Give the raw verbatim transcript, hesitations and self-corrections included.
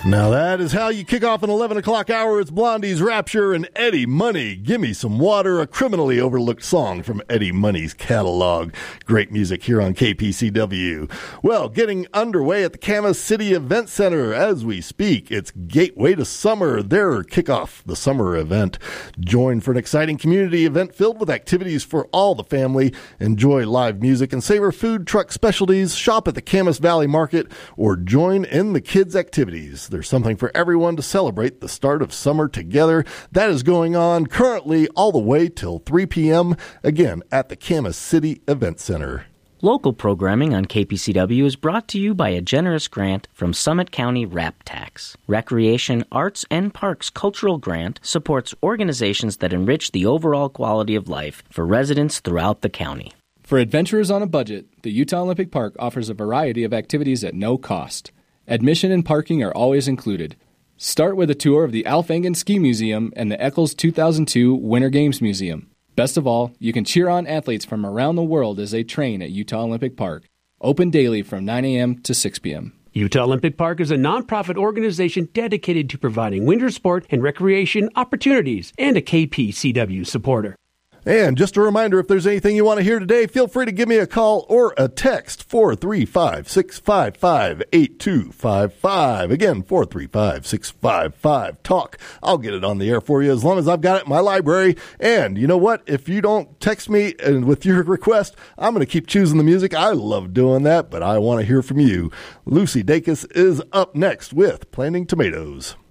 Now that is how you kick off an eleven o'clock hour. It's Blondie's Rapture and Eddie Money. Gimme Some Water, a criminally overlooked song from Eddie Money's catalog. Great music here on K P C W. Well, getting underway at the Camas City Event Center as we speak. It's Gateway to Summer, their kickoff, the summer event. Join for an exciting community event filled with activities for all the family. Enjoy live music and savor food truck specialties. Shop at the Camas Valley Market or join in the kids' activities. There's something for everyone to celebrate the start of summer together. That is going on currently all the way till three p.m. again at the Camas City Event Center. Local programming on K P C W is brought to you by a generous grant from Summit County Rap Tax. Recreation, Arts, and Parks Cultural Grant supports organizations that enrich the overall quality of life for residents throughout the county. For adventurers on a budget, the Utah Olympic Park offers a variety of activities at no cost. Admission and parking are always included. Start with a tour of the Alfangen Ski Museum and the Eccles two thousand two Winter Games Museum. Best of all, you can cheer on athletes from around the world as they train at Utah Olympic Park. Open daily from nine a.m. to six p.m. Utah Olympic Park is a nonprofit organization dedicated to providing winter sport and recreation opportunities and a K P C W supporter. And just a reminder, if there's anything you want to hear today, feel free to give me a call or a text, four three five, six five five, eight two five five. Again, four three five, six five five, talk. I'll get it on the air for you as long as I've got it in my library. And you know what? If you don't text me and with your request, I'm going to keep choosing the music. I love doing that, but I want to hear from you. Lucy Dacus is up next with Planting Tomatoes.